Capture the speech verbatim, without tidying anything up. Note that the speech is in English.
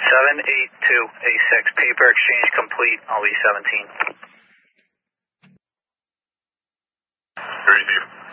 seven eight two A six, paper exchange complete, I'll be seventeen. Receive.